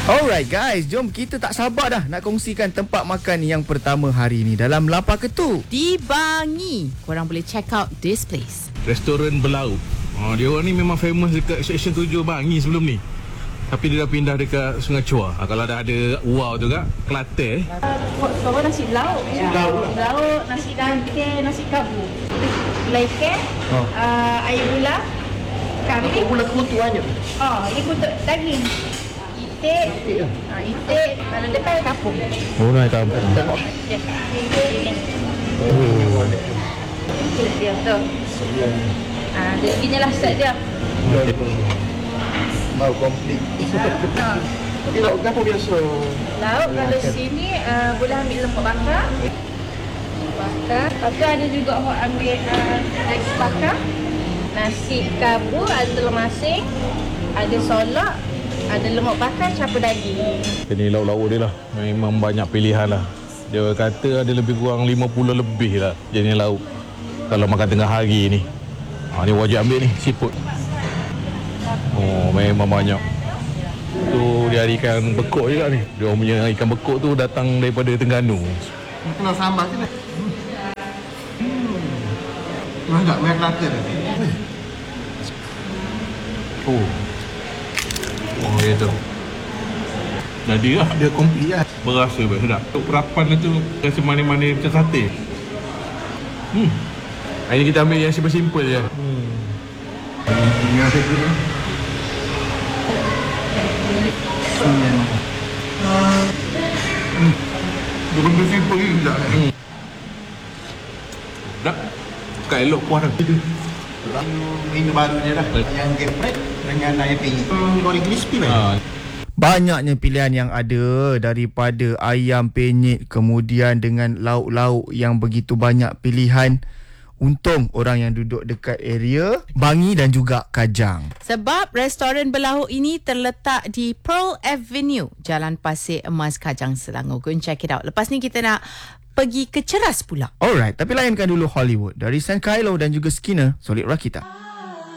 Alright guys, jom kita tak sabar dah nak kongsikan tempat makan yang pertama hari ni dalam Lapar Ketu di Bangi. Korang boleh check out this place. Restoran Berlauk. Dia orang ni memang famous dekat Seksyen 7 Bangi sebelum ni. Tapi dia dah pindah dekat Sungai Chua. Kalau dah ada wow tu kak, Kelantan. Bawa nasi lauk. Lauk, nasi dangke, nasi kabu. Gulai ikan, air gula, kambing. Gula kutu aja. Ini kutu daging. Itik. Itik. Kalau depan kapung. Oh, naik kampung. Dia tu. Rezekinya lah set dia. Mau komplit. Tapi lauk apa biasa? Lauk kalau sini boleh ambil lemak bakar. Lepas tu ada juga orang ambil daging bakar. Nasi kabur, ada telur masing, ada solak, ada lemak bakar, campur daging. Ini lauk-lauk dia lah. Memang banyak pilihan lah. Dia kata ada lebih kurang 50 lebih lah jenis lauk. Kalau makan tengah hari ni. Ni wajib ambil ni, siput. Memang banyak. Tu dia ada ikan bekuk juga ni. Dia orang punya ikan bekuk tu datang daripada Terengganu. Kena sambal je. Enggak, merah Kelantan. Itu. Jadi lah. Dia komplit lah. Berasa baik, sedap. Perapan tu rasa manis-manis macam sate. Hari ni kita ambil yang simple-simple je. Yang saya guna. Dia benda simple ni sekejap. Sedap. Kat elok puas dah. Menu baru je lah. Yang geprek dengan ayam penyet. Goreng crispy lah. Banyaknya pilihan yang ada, daripada ayam penyet, kemudian dengan lauk-lauk yang begitu banyak pilihan. Untung orang yang duduk dekat area Bangi dan juga Kajang. Sebab restoran Berlauk ini terletak di Pearl Avenue, Jalan Pasir Emas, Kajang, Selangor. Go and check it out. Lepas ni kita nak pergi ke Ceras pula. Alright, tapi layankan dulu Hollywood dari San Kylo dan juga Skinner, Solid Rakita.